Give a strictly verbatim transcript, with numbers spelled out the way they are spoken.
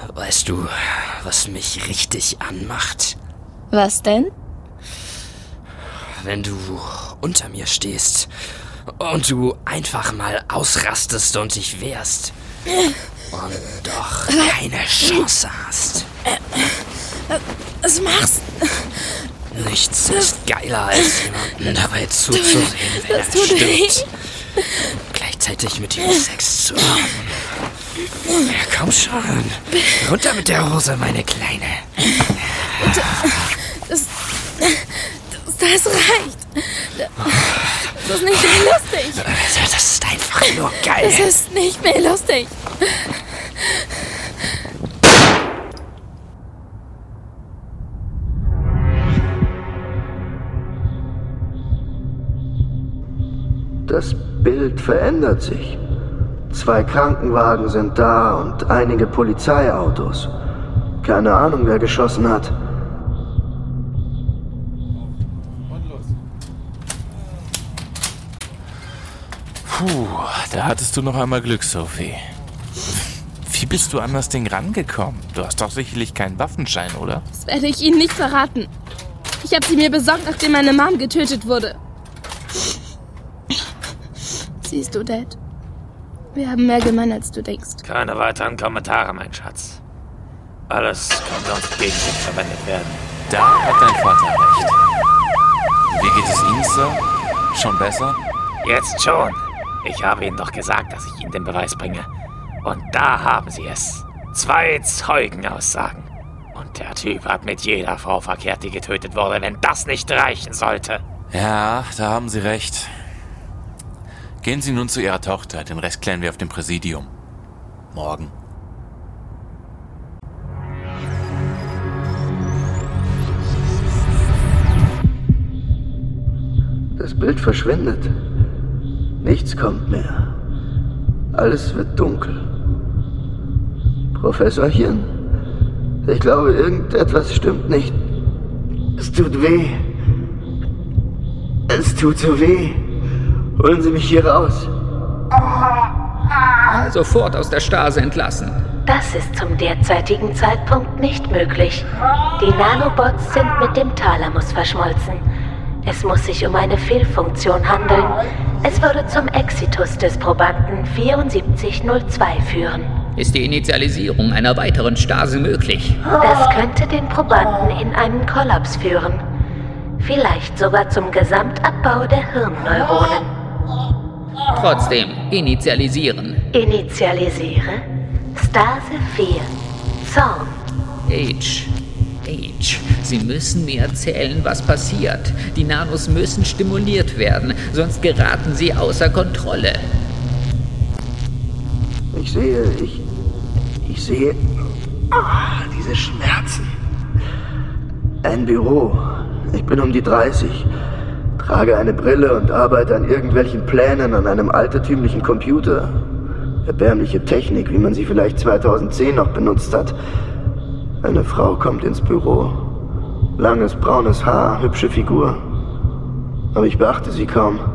Weißt du, was mich richtig anmacht? Was denn? Wenn du unter mir stehst und du einfach mal ausrastest und dich wehrst und doch keine Chance hast. Was machst du? Nichts ist geiler, als jemandem dabei zuzusehen, wenn er stirbt. Gleichzeitig mit ihm Sex zu haben. Ja, komm schon. Runter mit der Hose, meine Kleine. Das, das, das reicht. Das ist nicht mehr lustig. Das ist einfach nur geil. Das ist nicht mehr lustig. Das Bild verändert sich. Zwei Krankenwagen sind da und einige Polizeiautos. Keine Ahnung, wer geschossen hat. Puh, da hattest du noch einmal Glück, Sophie. Wie bist du an das Ding rangekommen? Du hast doch sicherlich keinen Waffenschein, oder? Das werde ich Ihnen nicht verraten. Ich habe sie mir besorgt, nachdem meine Mom getötet wurde. Siehst du, Dad? Wir haben mehr gemein, als du denkst. Keine weiteren Kommentare, mein Schatz. Alles kann sonst gegen dich verwendet werden. Da hat dein Vater recht. Wie geht es Ihnen, Sir? Schon besser? Jetzt schon. Ich habe Ihnen doch gesagt, dass ich Ihnen den Beweis bringe. Und da haben Sie es. Zwei Zeugenaussagen. Und der Typ hat mit jeder Frau verkehrt, die getötet wurde, wenn das nicht reichen sollte. Ja, da haben Sie recht. Gehen Sie nun zu Ihrer Tochter. Den Rest klären wir auf dem Präsidium. Morgen. Das Bild verschwindet. Nichts kommt mehr. Alles wird dunkel. Professor Hirn, ich glaube, irgendetwas stimmt nicht. Es tut weh. Es tut so weh. Holen Sie mich hier raus. Sofort aus der Stase entlassen. Das ist zum derzeitigen Zeitpunkt nicht möglich. Die Nanobots sind mit dem Thalamus verschmolzen. Es muss sich um eine Fehlfunktion handeln. Es würde zum Exitus des Probanden vierundsiebzig null zwei führen. Ist die Initialisierung einer weiteren Stase möglich? Das könnte den Probanden in einen Kollaps führen. Vielleicht sogar zum Gesamtabbau der Hirnneuronen. Trotzdem, initialisieren. Initialisiere. Stase vier. Zorn. H. H. Sie müssen mir erzählen, was passiert. Die Nanos müssen stimuliert werden, sonst geraten sie außer Kontrolle. Ich sehe, ich... Ich sehe... Ah, diese Schmerzen. Ein Büro. Ich bin um die dreißig. Trage eine Brille und arbeite an irgendwelchen Plänen an einem altertümlichen Computer. Erbärmliche Technik, wie man sie vielleicht zweitausendzehn noch benutzt hat. Eine Frau kommt ins Büro. Langes braunes Haar, hübsche Figur. Aber ich beachte sie kaum.